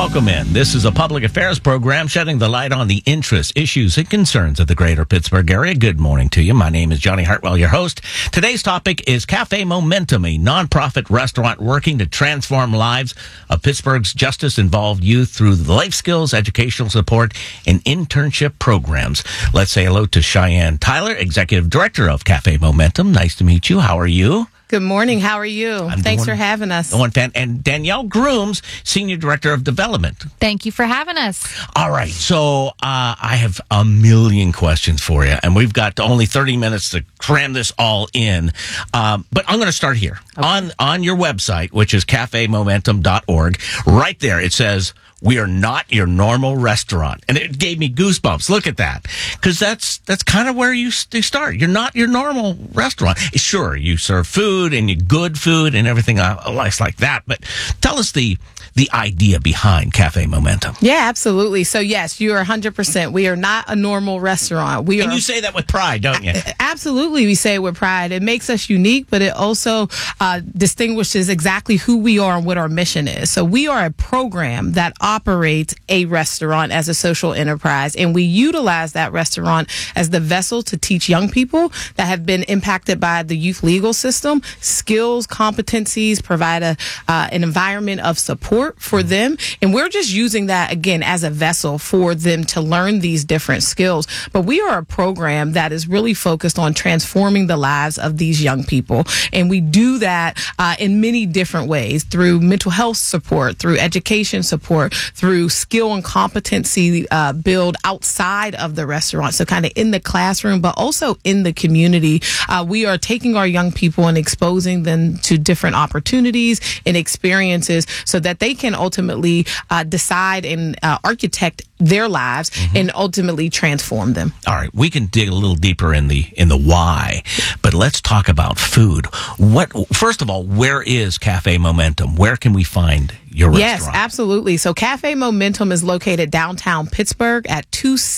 Welcome in. This is a public affairs program shedding the light on the interests, issues, and concerns of the greater Pittsburgh area. Good morning to you. My name is Johnny Hartwell, your host. Today's topic is Cafe Momentum, a nonprofit restaurant working to transform lives of Pittsburgh's justice-involved youth through the life skills, educational support, and internship programs. Let's say hello to Cheyenne Tyler, Executive Director of Cafe Momentum. Nice to meet you. How are you? Good morning. How are you? Thanks for having us. And Danielle Grooms, Senior Director of Development. Thank you for having us. All right. So I have a million questions for you, and we've got only 30 minutes to cram this all in. But I'm going to start here. Okay. On your website, which is cafemomentum.org, right there it says, "We are not your normal restaurant." And it gave me goosebumps. Look at that. Because that's kind of where you start. You're not your normal restaurant. Sure, you serve food and you good food and everything else like that. But tell us the idea behind Cafe Momentum. Yeah, absolutely. So, yes, you are 100%. We are not a normal restaurant. And you say that with pride, don't you? Absolutely, we say it with pride. It makes us unique, but it also distinguishes exactly who we are and what our mission is. So we are a program that operates a restaurant as a social enterprise, and we utilize that restaurant as the vessel to teach young people that have been impacted by the youth legal system skills, competencies, provide an environment of support for them. And we're just using that, again, as a vessel for them to learn these different skills. But we are a program that is really focused on transforming the lives of these young people. And we do that in many different ways, through mental health support, through education support, through skill and competency build outside of the restaurant. So kind of in the classroom, but also in the community. We are taking our young people and exposing them to different opportunities and experiences so that they can ultimately decide and architect their lives and ultimately transform them. All right, we can dig a little deeper in the why, but let's talk about food. First of all, where is Cafe Momentum? Where can we find your restaurant? Yes, absolutely. So Cafe Momentum is located downtown Pittsburgh at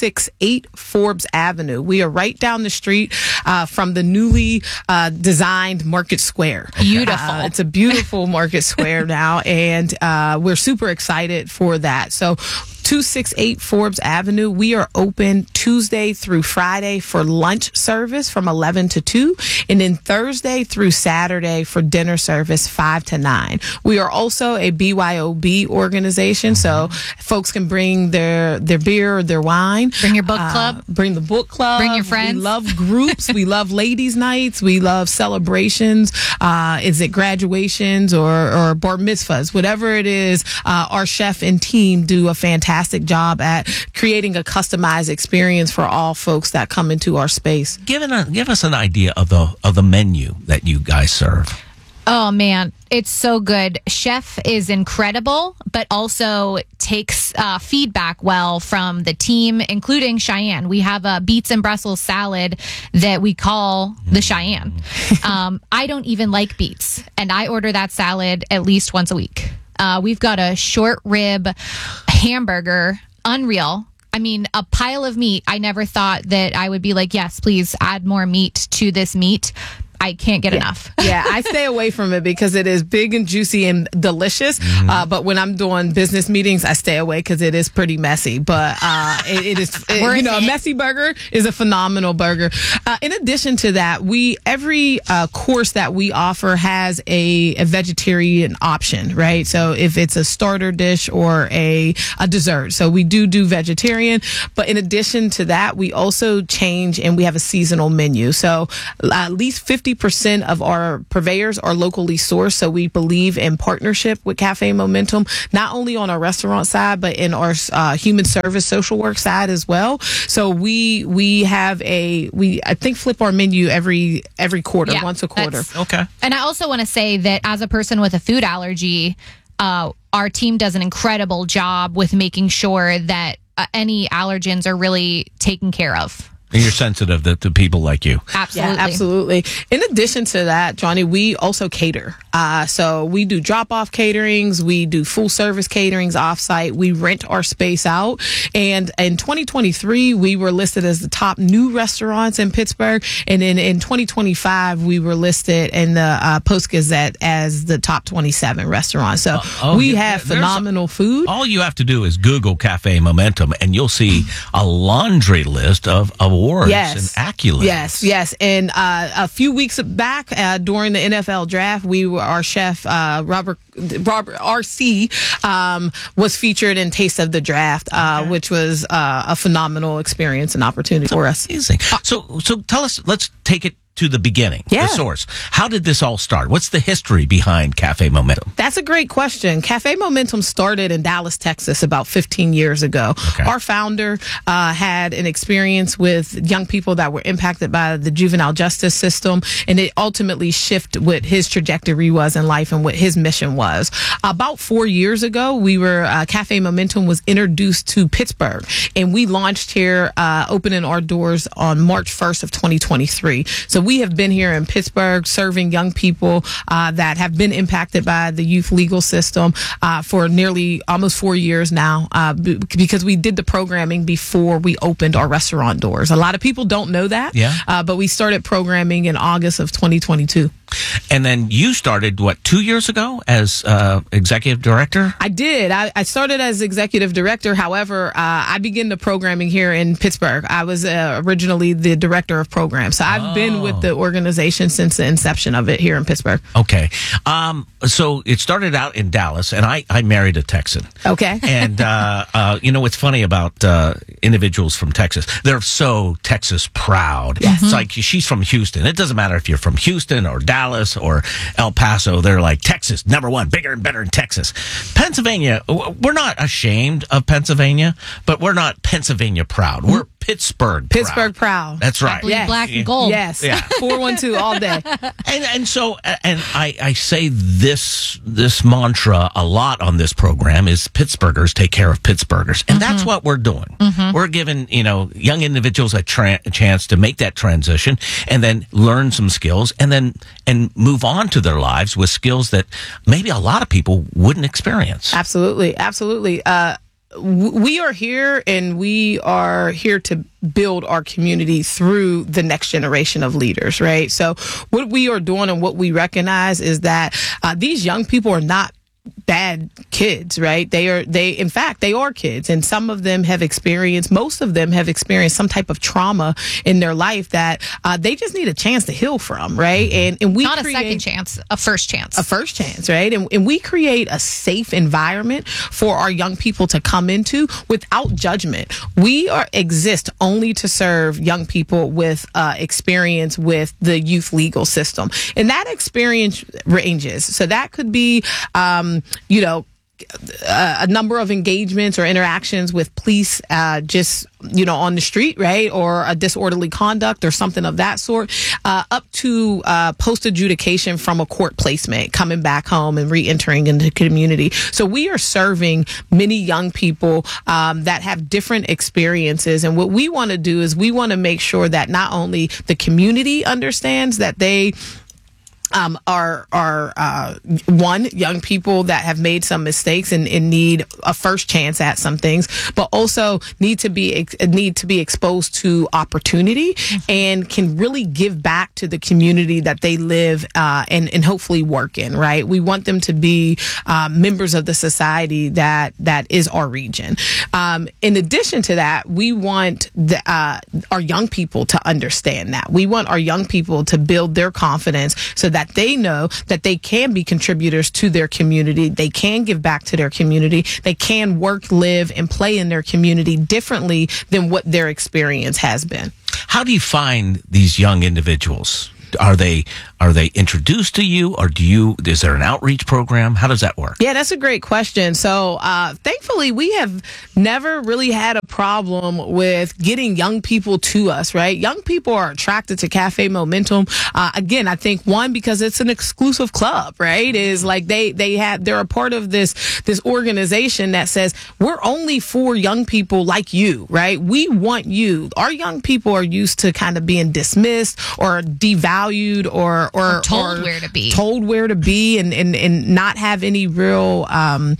268 Forbes Avenue. We are right down the street from the newly designed Market Square. Beautiful. It's a beautiful Market Square now, and we're super excited for that. So 268 Forbes Avenue. We are open Tuesday through Friday for lunch service from 11 to 2, and then Thursday through Saturday for dinner service 5 to 9. We are also a BYOB organization, so folks can bring their beer or their wine. Bring your book club. Bring the book club. Bring your friends. We love groups. We love ladies' nights. We love celebrations. Is it graduations or bar mitzvahs? Whatever it is, our chef and team do a fantastic job at creating a customized experience for all folks that come into our space. Give us an idea of the menu that you guys serve. Oh, man, it's so good. Chef is incredible, but also takes feedback well from the team, including Cheyenne. We have a beets and Brussels salad that we call the Cheyenne. I don't even like beets, and I order that salad at least once a week. We've got a short rib hamburger, unreal. I mean, a pile of meat. I never thought that I would be like, yes, please add more meat to this meat. I can't get enough. Yeah, I stay away from it because it is big and juicy and delicious. But when I'm doing business meetings, I stay away because it is pretty messy. But it is, a messy burger is a phenomenal burger. In addition to that, every course that we offer has a vegetarian option, right? So if it's a starter dish or a dessert. So we do vegetarian. But in addition to that, we also change and we have a seasonal menu. So at least 50% of our purveyors are locally sourced, so we believe in partnership with Cafe Momentum, not only on our restaurant side, but in our human service social work side as well. So we have I think flip our menu every quarter, once a quarter. Okay. And I also want to say that as a person with a food allergy, our team does an incredible job with making sure that any allergens are really taken care of. And you're sensitive to people like you. Absolutely. Yeah, absolutely. In addition to that, Johnny, we also cater. So we do drop-off caterings. We do full-service caterings off-site. We rent our space out. And in 2023, we were listed as the top new restaurants in Pittsburgh. And then in 2025, we were listed in the Post-Gazette as the top 27 restaurants. So we have phenomenal food. All you have to do is Google Cafe Momentum, and you'll see a laundry list of awards and accolades. Yes. And a few weeks back during the NFL draft, our chef, Robert R.C., was featured in Taste of the Draft, which was a phenomenal experience and opportunity for us. Amazing. So tell us, let's take it to the beginning, the source. How did this all start? What's the history behind Cafe Momentum? That's a great question. Cafe Momentum started in Dallas, Texas about 15 years ago. Okay. Our founder had an experience with young people that were impacted by the juvenile justice system, and it ultimately shifted what his trajectory was in life and what his mission was. About 4 years ago, Cafe Momentum was introduced to Pittsburgh, and we launched here, opening our doors on March 1st of 2023. So we have been here in Pittsburgh serving young people that have been impacted by the youth legal system for nearly almost 4 years now, because we did the programming before we opened our restaurant doors. A lot of people don't know that, but we started programming in August of 2022. And then you started, 2 years ago as executive director? I did. I started as executive director. However, I began the programming here in Pittsburgh. I was originally the director of programs. So I've been with the organization since the inception of it here in Pittsburgh. Okay. So it started out in Dallas, and I married a Texan. Okay. And, what's funny about individuals from Texas, they're so Texas proud. Yes. It's like she's from Houston. It doesn't matter if you're from Houston or Dallas or El Paso. They're like, Texas, number one, bigger and better in Texas. Pennsylvania, we're not ashamed of Pennsylvania, but we're not Pennsylvania proud. We're Pittsburgh proud. That's right. Yes. Black and gold. Yes. Yeah. 412 all day. And I say this mantra a lot on this program is Pittsburghers take care of Pittsburghers. And that's what we're doing. We're giving, young individuals a chance to make that transition and then learn some skills and move on to their lives with skills that maybe a lot of people wouldn't experience. Absolutely. We are here, and we are here to build our community through the next generation of leaders, right? So what we are doing and what we recognize is that these young people are not bad kids, right? In fact, they are kids, and most of them have experienced some type of trauma in their life that they just need a chance to heal from, right? And we not a second chance, a first chance, right? And we create a safe environment for our young people to come into without judgment. We exist only to serve young people with experience with the youth legal system, and that experience ranges. So that could be a number of engagements or interactions with police, on the street, right? Or a disorderly conduct or something of that sort, up to post adjudication from a court placement, coming back home and re-entering into the community. So we are serving many young people that have different experiences. And what we want to do is we want to make sure that not only the community understands that they are young people that have made some mistakes and need a first chance at some things, but also need to be exposed to opportunity and can really give back to the community that they live and hopefully work in, right? We want them to be members of the society that is our region. In addition to that, we want our young people to understand that. We want our young people to build their confidence so that they know that they can be contributors to their community. They can give back to their community. They can work, live, and play in their community differently than what their experience has been. How do you find these young individuals? Are they Are they introduced to you, or is there an outreach program? How does that work? Yeah, that's a great question. So, thankfully, we have never really had a problem with getting young people to us, right? Young people are attracted to Cafe Momentum. Again, I think one, because it's an exclusive club, right? Is like they're a part of this organization that says we're only for young people like you, right? We want you. Our young people are used to kind of being dismissed or devalued or told where to be, and not have any real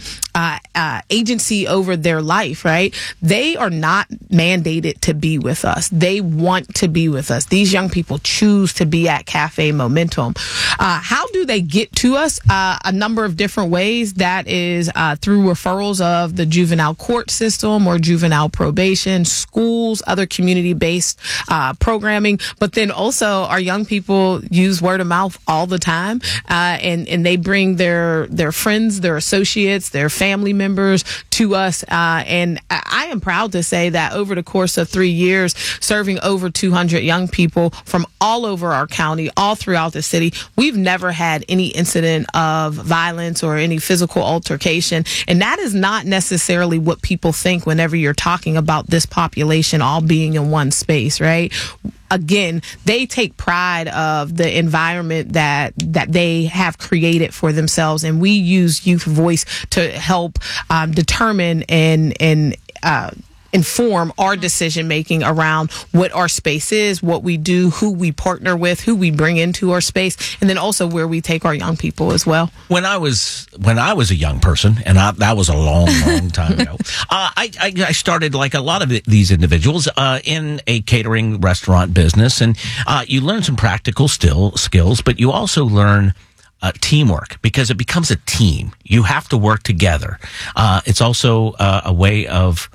agency over their life, right? They are not mandated to be with us. They want to be with us. These young people choose to be at Cafe Momentum. How do they get to us? A number of different ways. That is through referrals of the juvenile court system or juvenile probation, schools, other community-based programming. But then also our young people use word of mouth all the time, and they bring their friends, their associates, their family members to us. And I am proud to say that over the course of 3 years, serving over 200 young people from all over our county, all throughout the city, we've never had any incident of violence or any physical altercation. And that is not necessarily what people think whenever you're talking about this population all being in one space, right? Again, they take pride of the environment that they have created for themselves, and we use youth voice to help determine and inform our decision making around what our space is, what we do, who we partner with, who we bring into our space, and then also where we take our young people as well. When I was a young person, and that was a long time ago, I started like a lot of these individuals in a catering restaurant business, and you learn some practical skills, but you also learn teamwork, because it becomes a team. You have to work together. It's also a way of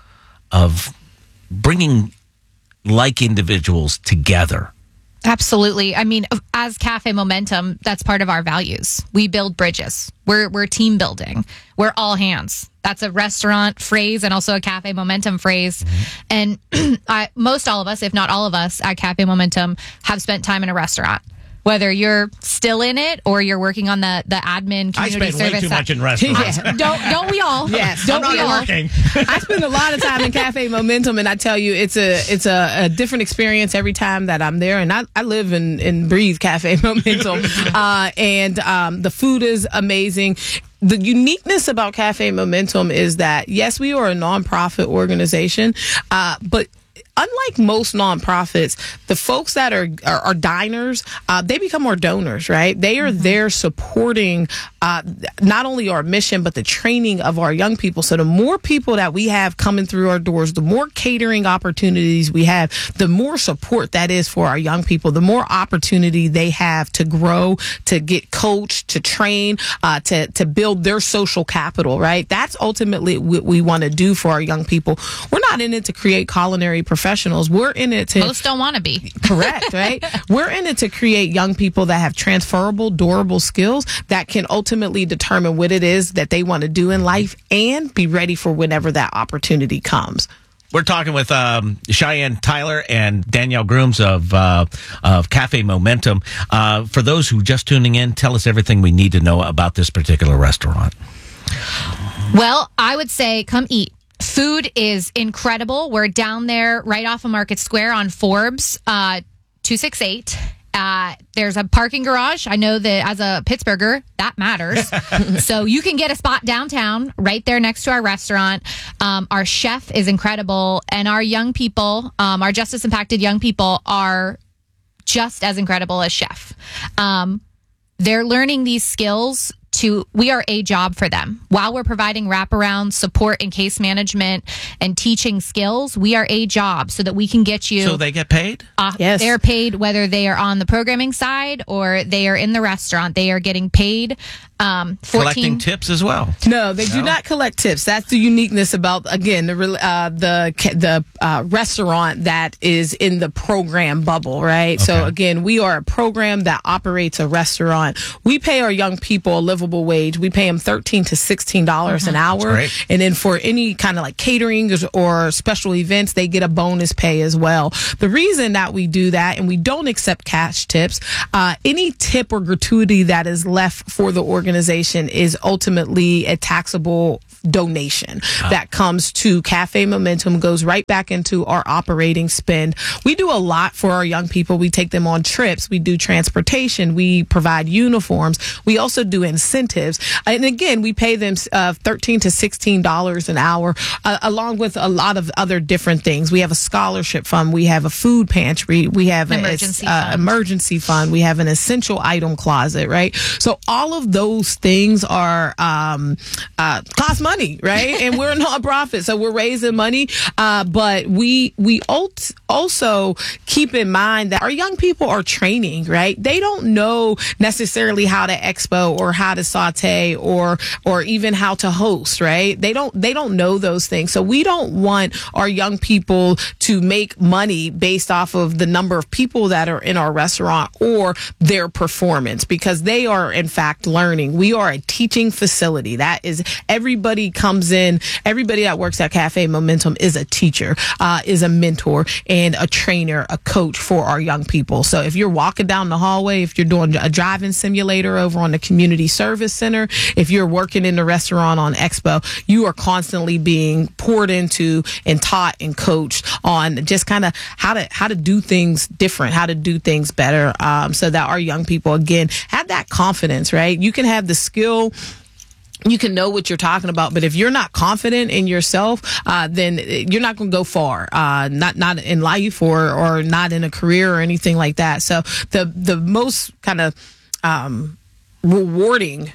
bringing like individuals together. Absolutely. I mean, as Cafe Momentum, that's part of our values. We build bridges. We're team building. We're all hands. That's a restaurant phrase and also a Cafe Momentum phrase. Mm-hmm. And most all of us, if not all of us at Cafe Momentum, have spent time in a restaurant. Whether you're still in it or you're working on the admin community service. I spend way too much in restaurants. Yeah. Don't we all? Yes. Don't we all? Working. I spend a lot of time in Cafe Momentum, and I tell you, it's a different experience every time that I'm there. And I live and breathe Cafe Momentum. And the food is amazing. The uniqueness about Cafe Momentum is that, yes, we are a nonprofit organization, but unlike most nonprofits, the folks that are diners, they become more donors, right? They are there supporting not only our mission, but the training of our young people. So the more people that we have coming through our doors, the more catering opportunities we have, the more support that is for our young people, the more opportunity they have to grow, to get coached, to train, to build their social capital, right? That's ultimately what we want to do for our young people. We're not in it to create culinary professionals. We're in it to... Most don't want to be. Correct, right? We're in it to create young people that have transferable, durable skills that can ultimately determine what it is that they want to do in life and be ready for whenever that opportunity comes. We're talking with Cheyenne Tyler and Danielle Grooms of Cafe Momentum. For those who are just tuning in, tell us everything we need to know about this particular restaurant. Well, I would say come eat. Food is incredible. We're down there right off of Market Square on Forbes 268. There's a parking garage. I know that as a Pittsburgher, that matters. So you can get a spot downtown right there next to our restaurant. Our chef is incredible. And our young people, our justice impacted young people are just as incredible as chef. They're learning these skills we are a job for them. While we're providing wraparound support and case management and teaching skills, we are a job so that we can get you. So they get paid? Yes. They're paid whether they are on the programming side or they are in the restaurant. They are getting paid Collecting tips as well. No, they do not collect tips. That's the uniqueness about, again, the restaurant that is in the program bubble, right? Okay. So again, we are a program that operates a restaurant. We pay our young people a livable wage. We pay them $13 to $16 an hour. Great. And then for any kind of like catering or special events, they get a bonus pay as well. The reason that we do that, and we don't accept cash tips, any tip or gratuity that is left for the organization is ultimately a taxable donation that comes to Cafe Momentum, goes right back into our operating spend. We do a lot for our young people. We take them on trips. We do transportation. We provide uniforms. We also do incentives. And again, we pay them $13 to $16 an hour, along with a lot of other different things. We have a scholarship fund. We have a food pantry. We have an emergency fund. We have an essential item closet, right? So all of those things are cost money, right? And we're a nonprofit, so we're raising money. But we also keep in mind that our young people are training, right? They don't know necessarily how to expo or how to saute or even how to host, right? They don't know those things. So we don't want our young people to make money based off of the number of people that are in our restaurant or their performance, because they are in fact learning. We are a teaching facility. That is, everybody comes in, everybody that works at Cafe Momentum is a teacher, is a mentor and a trainer, a coach for our young people. So if you're walking down the hallway, if you're doing a driving simulator over on the community service center, if you're working in the restaurant on Expo, you are constantly being poured into and taught and coached on just kind of how to do things different, how to do things better, so that our young people, again, have that confidence, right? You can have the skill, you can know what you're talking about, but if you're not confident in yourself, then you're not going to go far, not in life or not in a career or anything like that. So the most kind of rewarding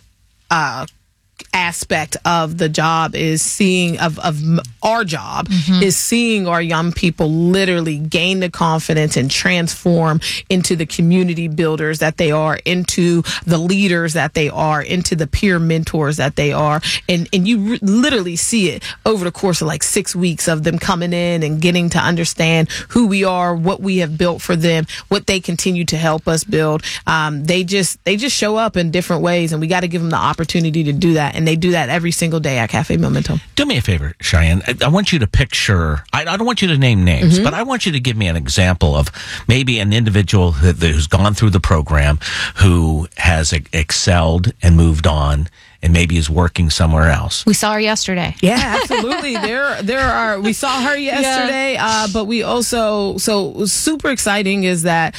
aspect of the job is seeing our job is seeing our young people literally gain the confidence and transform into the community builders that they are, into the leaders that they are, into the peer mentors that they are. And you literally see it over the course of like 6 weeks of them coming in and getting to understand who we are, what we have built for them, what they continue to help us build. They just show up in different ways, and we got to give them the opportunity to do that. And they do that every single day at Cafe Momentum. Do me a favor, Cheyenne. I want you to picture, I don't want you to name names, but I want you to give me an example of maybe an individual who's gone through the program, who has excelled and moved on, and maybe is working somewhere else. We saw her yesterday. Yeah, absolutely. We saw her yesterday, but we also, so super exciting is that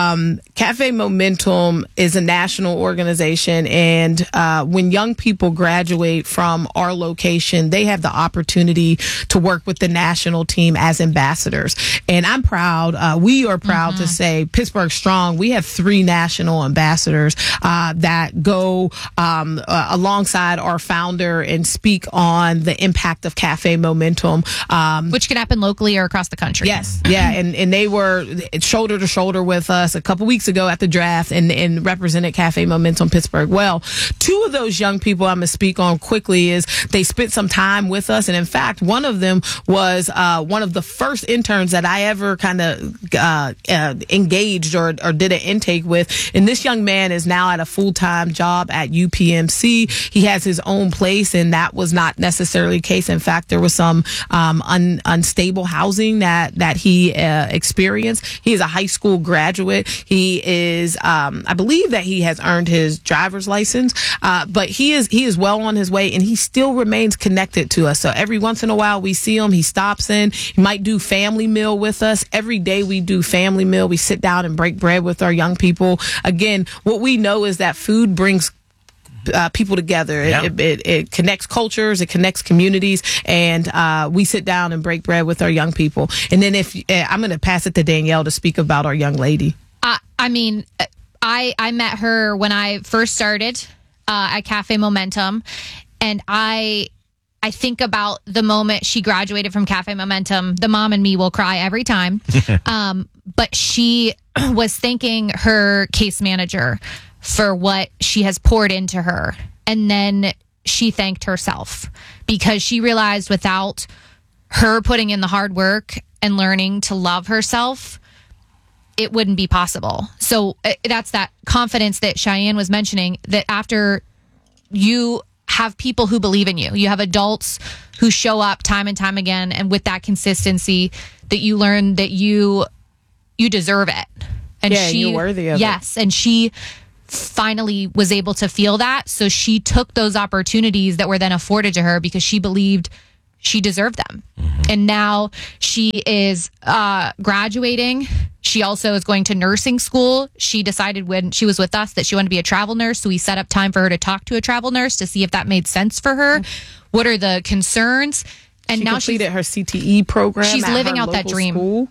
Cafe Momentum is a national organization, and when young people graduate from our location, they have the opportunity to work with the national team as ambassadors. And I'm proud, we are proud to say, Pittsburgh Strong, we have 3 national ambassadors that go alongside our founder and speak on the impact of Cafe Momentum. Which can happen locally or across the country. Yes. Yeah. And they were shoulder to shoulder with us a couple weeks ago at the draft and represented Cafe Momentum Pittsburgh well. 2 of those young people I'm going to speak on quickly is they spent some time with us. And in fact, one of them was one of the first interns that I ever kind of engaged or did an intake with. And this young man is now at a full-time job at UPMC. He has his own place, and that was not necessarily the case. In fact, there was some unstable housing that he experienced. He is a high school graduate. He is, I believe that he has earned his driver's license, but he is well on his way, and he still remains connected to us. So every once in a while we see him, he stops in, he might do family meal with us. Every day we do family meal. We sit down and break bread with our young people. Again, what we know is that food brings people together. Yeah. It connects cultures, it connects communities, and we sit down and break bread with our young people. And then I'm going to pass it to Danielle to speak about our young lady. I mean, I met her when I first started at Cafe Momentum, and I think about the moment she graduated from Cafe Momentum. The mom and me will cry every time. But she was thanking her case manager for what she has poured into her. And then she thanked herself because she realized without her putting in the hard work and learning to love herself, it wouldn't be possible. So that's that confidence that Cheyenne was mentioning, that after you have people who believe in you, you have adults who show up time and time again, and with that consistency, that you learn that you deserve it. And you're worthy of it. Yes, and she finally was able to feel that. So she took those opportunities that were then afforded to her because she believed she deserved them. And now she is graduating. She also is going to nursing school. She decided when she was with us that she wanted to be a travel nurse. So we set up time for her to talk to a travel nurse to see if that made sense for her. What are the concerns? And she now completed her CTE program. She's at living her out that local dream. School.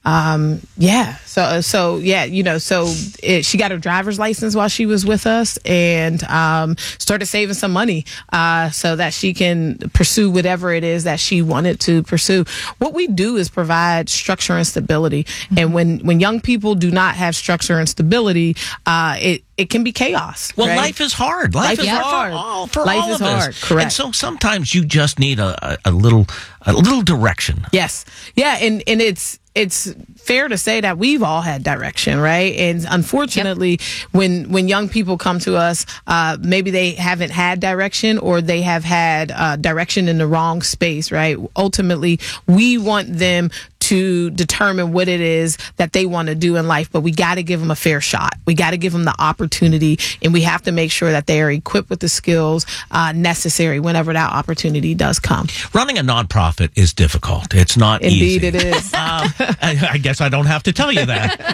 She got her driver's license while she was with us, and started saving some money so that she can pursue whatever it is that she wanted to pursue. What we do is provide structure and stability, and when young people do not have structure and stability, it can be chaos. Well, right? life is hard. Life is hard for life all is of us. hard. Correct. And so sometimes you just need a little direction. Yes. Yeah. And it's fair to say that we've all had direction, right? And unfortunately, when young people come to us, maybe they haven't had direction, or they have had direction in the wrong space, right? Ultimately, we want them to determine what it is that they want to do in life, but we got to give them a fair shot. We got to give them the opportunity, and we have to make sure that they are equipped with the skills necessary whenever that opportunity does come. Running a nonprofit is difficult. It's not easy. Indeed, it is. I guess I don't have to tell you that.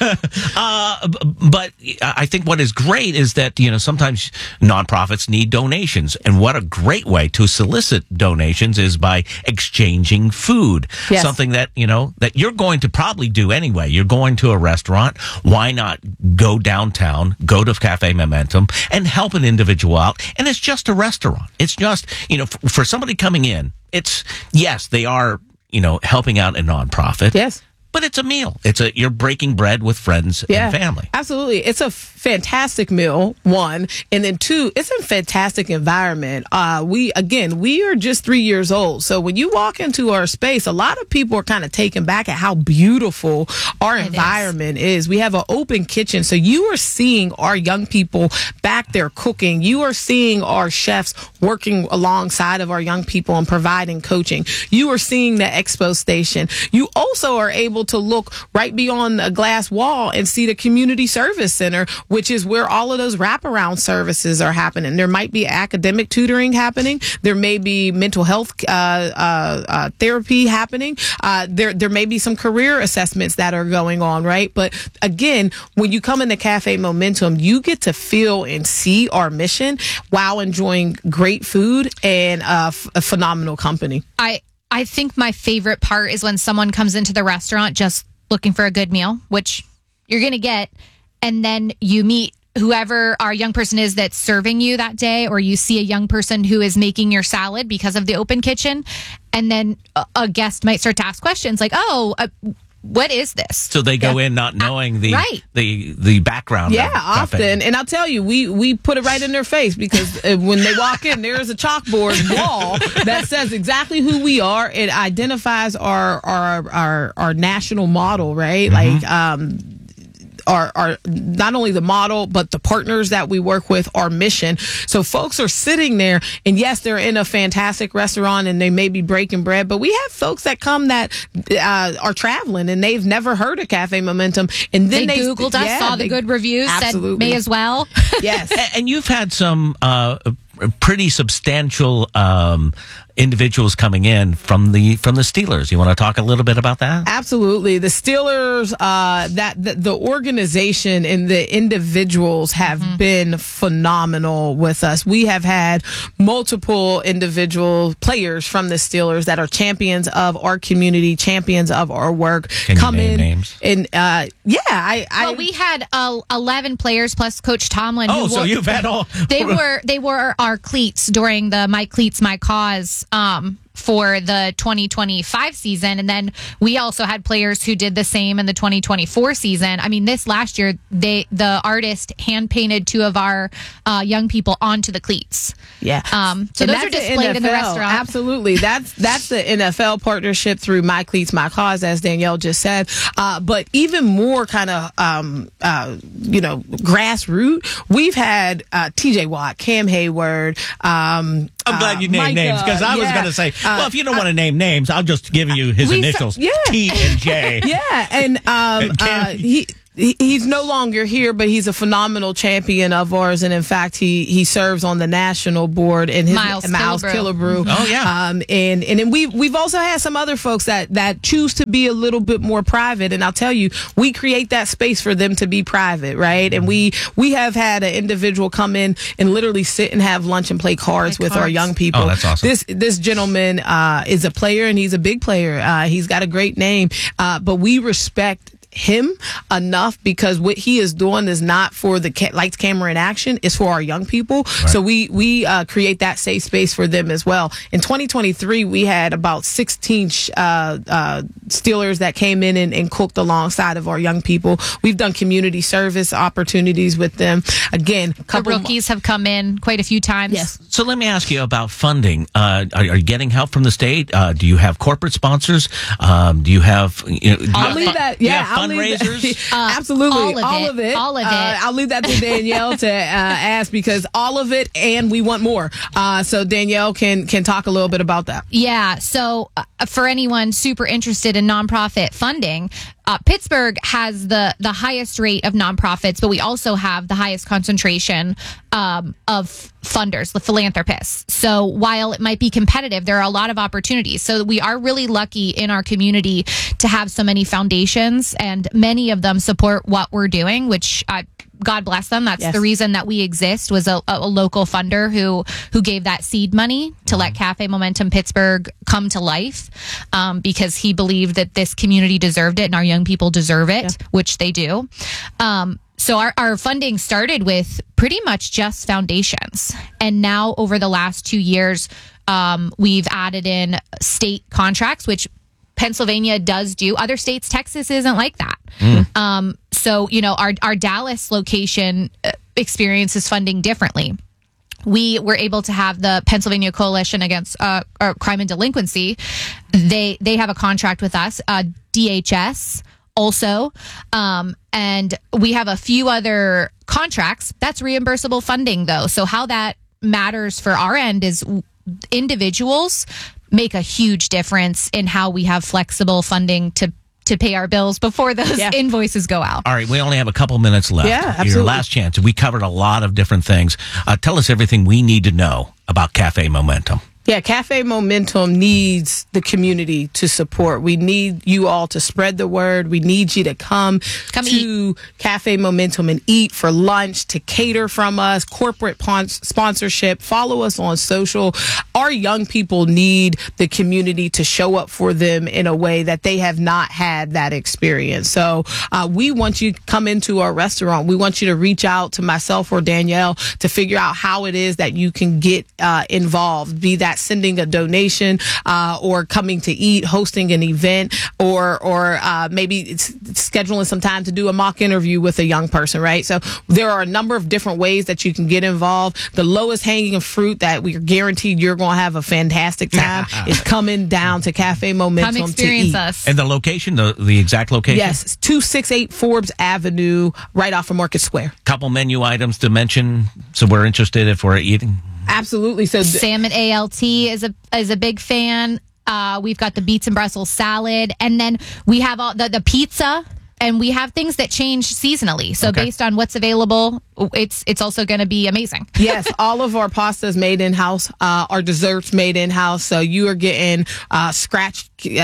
But I think what is great is that, sometimes nonprofits need donations. And what a great way to solicit donations is by exchanging food. Yes. Something that, that you're going to probably do anyway. You're going to a restaurant. Why not go downtown, go to Cafe Momentum, and help an individual out? And it's just a restaurant. It's just, for somebody coming in, yes, they are, helping out a nonprofit. Yes. But it's a meal. You're breaking bread with friends and family. Absolutely. It's a fantastic meal, one. And then two, it's a fantastic environment. We are just 3 years old. So when you walk into our space, a lot of people are kind of taken back at how beautiful our environment is. We have an open kitchen. So you are seeing our young people back there cooking. You are seeing our chefs working alongside of our young people and providing coaching. You are seeing the expo station. You also are able to look right beyond a glass wall and see the community service center, which is where all of those wraparound services are happening. There might be academic tutoring happening. There may be mental health therapy happening. There may be some career assessments that are going on, right? But again, when you come into Cafe Momentum, you get to feel and see our mission while enjoying great food and a phenomenal company. I think my favorite part is when someone comes into the restaurant just looking for a good meal, which you're going to get, and then you meet whoever our young person is that's serving you that day, or you see a young person who is making your salad because of the open kitchen, and then a guest might start to ask questions like, what is this? So they go in not knowing the background. Yeah, often. And I'll tell you, we put it right in their face, because when they walk in, there is a chalkboard wall that says exactly who we are. It identifies our national model, right? Mm-hmm. Like, our not only the model, but the partners that we work with, our mission. So folks are sitting there, and yes, they're in a fantastic restaurant and they may be breaking bread, but we have folks that come that are traveling and they've never heard of Cafe Momentum, and then they Googled us, saw the good reviews, absolutely. said may as well. Yes. And you've had some pretty substantial individuals coming in from the Steelers. You want to talk a little bit about that? Absolutely. The Steelers, the organization and the individuals have been phenomenal with us. We have had multiple individual players from the Steelers that are champions of our community, champions of our work. Can you name names? And we had 11 players plus Coach Tomlin. So you've had all. They were our cleats during the My Cleats, My Cause for the 2025 season. And then we also had players who did the same in the 2024 season. I mean, this last year, the artist hand painted 2 of our young people onto the cleats. Yeah. So those are displayed in the restaurant. Absolutely. That's the NFL partnership through My Cleats, My Cause, as Danielle just said. But even more kind of, grassroots, we've had TJ Watt, Cam Hayward. I'm glad you named names, because I was going to say, well, if you don't want to name names, I'll just give you his initials, T and J. Yeah, and he's no longer here, but he's a phenomenal champion of ours, and in fact, he serves on the national board. And his Miles Killebrew. Oh yeah. And then we've also had some other folks that choose to be a little bit more private, and I'll tell you, we create that space for them to be private, right? And we have had an individual come in and literally sit and have lunch and play cards with our young people. Oh, that's awesome. This gentleman is a player, and he's a big player. He's got a great name, but we respect him enough, because what he is doing is not for the lights, camera, and action. It's for our young people. Right. So we create that safe space for them as well. In 2023, we had about 16 Steelers that came in and cooked alongside of our young people. We've done community service opportunities with them. Again, the rookies have come in quite a few times. Yes. So let me ask you about funding. Are you getting help from the state? Do you have corporate sponsors? Do you have? I'll leave that. Yeah. Fundraisers? Absolutely. All of it. I'll leave that to Danielle to ask, because all of it, and we want more. So Danielle can talk a little bit about that. Yeah. So for anyone super interested in nonprofit funding, Pittsburgh has the highest rate of nonprofits, but we also have the highest concentration of funders, the philanthropists. So while it might be competitive, there are a lot of opportunities. So we are really lucky in our community to have so many foundations, and many of them support what we're doing, which God bless them. That's the reason that we exist, was a local funder who gave that seed money to let Cafe Momentum Pittsburgh come to life, because he believed that this community deserved it and our young people deserve it, which they do. So our funding started with pretty much just foundations. And now over the last 2 years, we've added in state contracts, which Pennsylvania does do. Other states, Texas isn't like that. So, our Dallas location experiences funding differently. We were able to have the Pennsylvania Coalition Against Crime and Delinquency. They have a contract with us, DHS also. And we have a few other contracts. That's reimbursable funding, though. So how that matters for our end is individuals make a huge difference in how we have flexible funding to pay our bills before those invoices go out. All right, we only have a couple minutes left. Yeah, absolutely. Your last chance. We covered a lot of different things. Tell us everything we need to know about Cafe Momentum. Yeah, Cafe Momentum needs the community to support. We need you all to spread the word. We need you to come to eat. Cafe Momentum and eat for lunch, to cater from us, corporate sponsorship. Follow us on social. Our young people need the community to show up for them in a way that they have not had that experience. So we want you to come into our restaurant. We want you to reach out to myself or Danielle to figure out how it is that you can get involved, be that sending a donation or coming to eat, hosting an event, or maybe it's scheduling some time to do a mock interview with a young person, right? So there are a number of different ways that you can get involved. The lowest hanging fruit that we're guaranteed you're going to have a fantastic time is coming down to Cafe Momentum Come experience to eat. us. And the location, the exact location? Yes, 268 Forbes Avenue, right off of Market Square. Couple menu items to mention, so we're interested if we're eating. Absolutely. So Salmon ALT is a big fan. We've got the beets and Brussels salad, and then we have all the pizza, and we have things that change seasonally. So based on what's available, it's also going to be amazing. Yes, all of our pastas made in house, our desserts made in house. So you are getting scratch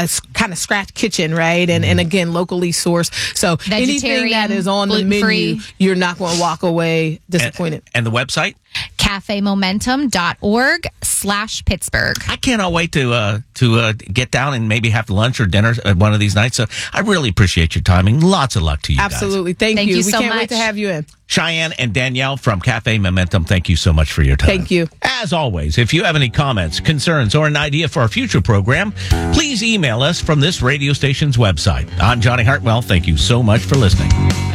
kitchen, right? And again, locally sourced. So anything that is on the menu, you're not going to walk away disappointed. And the website? cafemomentum.org/Pittsburgh. I cannot wait to get down and maybe have lunch or dinner one of these nights. So I really appreciate your timing. Lots of luck to you guys. Absolutely. Thank you. you We so can't wait much. to have you in. Cheyenne and Danielle from Cafe Momentum, thank you so much for your time. Thank you. As always, if you have any comments, concerns, or an idea for a future program, please email us from this radio station's website. I'm Johnny Hartwell. Thank you so much for listening.